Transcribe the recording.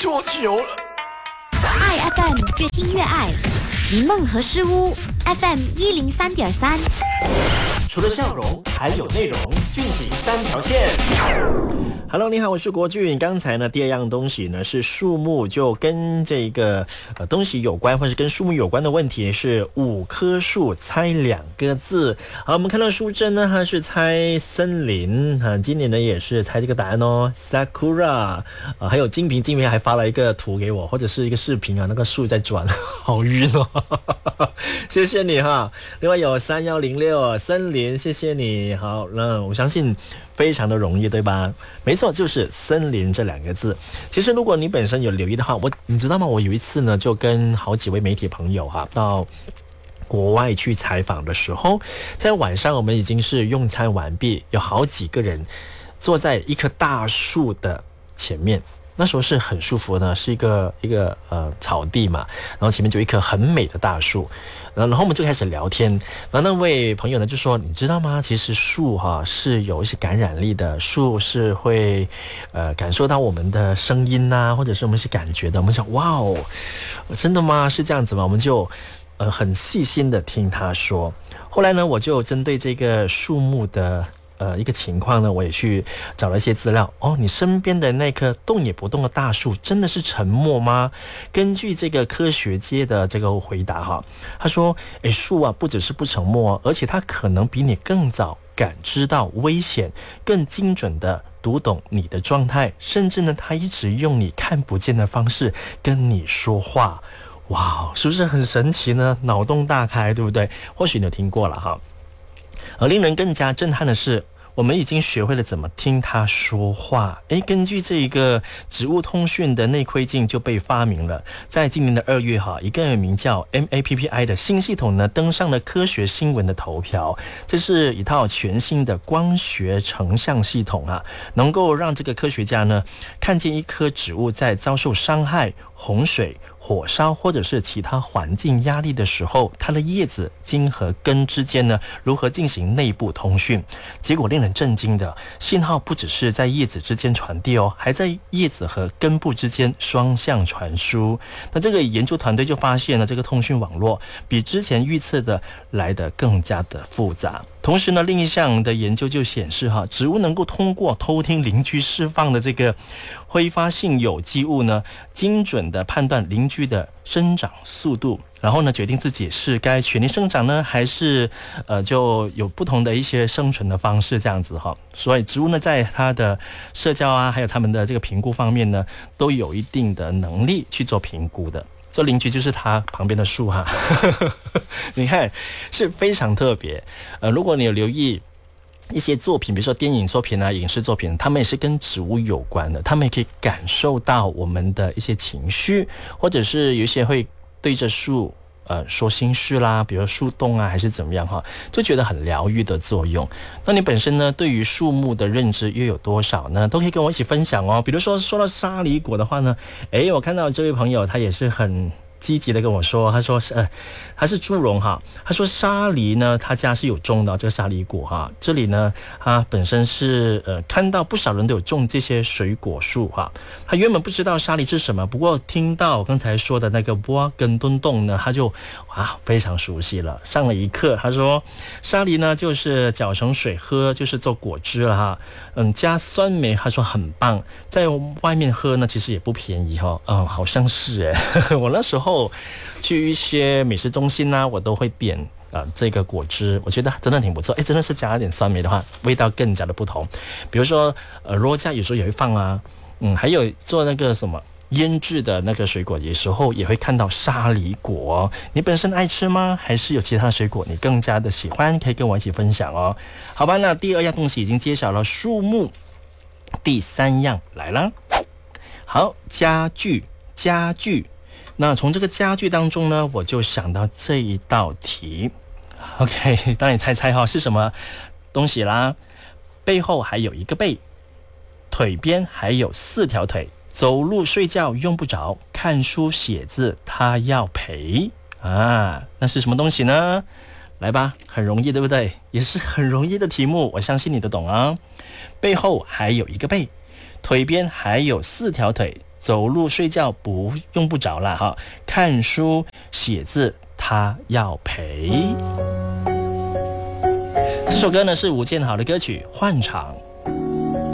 桌球了。 爱 FM 越听越爱，迷梦和诗屋 FM 103.3。 除了笑容，还有内容，俊情三条线。Hello， 你好，我是国俊。刚才呢，第二样东西呢是树木，就跟这个东西有关，或是跟树木有关的问题是5棵树猜2个字。好，我们看到淑珍呢，她是猜森林啊，今年呢也是猜这个答案哦 ，Sakura 啊，还有金平还发了一个图给我，或者是一个视频啊，那个树在转，好晕哦，谢谢你哈。另外有3106森林，谢谢你。好，那我相信非常的容易，对吧？没错，就是森林这2个字。其实如果你本身有留意的话，你知道吗？我有一次呢，就跟好几位媒体朋友哈，到国外去采访的时候，在晚上我们已经是用餐完毕，有好几个人坐在一棵大树的前面。那时候是很舒服的，是一个草地嘛，然后前面就一棵很美的大树，然后我们就开始聊天。然后那位朋友呢就说：“你知道吗？其实树是有一些感染力的，树是会感受到我们的声音啊，或者是我们是感觉的。”我们想，哇哦，真的吗？是这样子吗？我们就很细心的听他说。后来呢，我就针对这个树木的一个情况呢，我也去找了一些资料。你身边的那棵动也不动的大树真的是沉默吗？根据这个科学界的这个回答哈，他说树啊不只是不沉默，而且它可能比你更早感知到危险，更精准的读懂你的状态，甚至呢它一直用你看不见的方式跟你说话。哇，是不是很神奇呢？脑洞大开，对不对？或许你有听过了哈。而令人更加震撼的是，我们已经学会了怎么听它说话。根据这个植物通讯的内窥镜就被发明了。在今年的2月一个名叫 MAPPI 的新系统呢登上了科学新闻的头条。这是一套全新的光学成像系统啊，能够让这个科学家呢看见一棵植物在遭受伤害、洪水、火烧或者是其他环境压力的时候，它的叶子、茎和根之间呢如何进行内部通讯。结果令人震惊的，信号不只是在叶子之间传递还在叶子和根部之间双向传输。那这个研究团队就发现了这个通讯网络比之前预测的来得更加的复杂。同时呢，另一项的研究就显示植物能够通过偷听邻居释放的这个挥发性有机物呢，精准的判断邻居的生长速度，然后呢决定自己是该全力生长呢，还是就有不同的一些生存的方式这样子哈。所以植物呢在它的社交啊，还有它们的这个评估方面呢，都有一定的能力去做评估的。这邻居就是他旁边的树哈，你看是非常特别。如果你有留意一些作品，比如说电影作品啊、影视作品，他们也是跟植物有关的，他们也可以感受到我们的一些情绪，或者是有一些会对着树说心事啦，比如树洞啊，还是怎么样就觉得很疗愈的作用。那你本身呢，对于树木的认知又有多少呢？都可以跟我一起分享哦。比如说到沙梨果的话呢，我看到这位朋友他也是很积极的跟我说，他说他是祝融哈，他说沙梨呢，他家是有种的这个沙梨果哈，这里呢他本身是看到不少人都有种这些水果树哈，他原本不知道沙梨是什么，不过听到我刚才说的那个波根敦洞呢，他就非常熟悉了，上了一课。他说沙梨呢就是搅成水喝，就是做果汁了哈，加酸梅，他说很棒，在外面喝呢其实也不便宜好像是我那时候去一些美食中心啊，我都会点这个果汁，我觉得真的挺不错。真的是加一点酸梅的话，味道更加的不同。比如说罗家有时候也会放啊，还有做那个什么腌制的那个水果，有时候也会看到沙梨果。你本身爱吃吗？还是有其他水果你更加的喜欢？可以跟我一起分享哦。好吧，那第2样东西已经揭晓了，树木。第3样来了，好，家具。那从这个家具当中呢，我就想到这一道题。OK， 当你猜是什么东西啦？背后还有一个背，腿边还有4条腿，走路睡觉用不着，看书写字他要陪啊，那是什么东西呢？来吧，很容易对不对？也是很容易的题目，我相信你都懂啊。背后还有一个背，腿边还有4条腿， 走路睡觉用不着了哈，看书写字他要陪。这首歌呢是吴建豪的歌曲《换场》。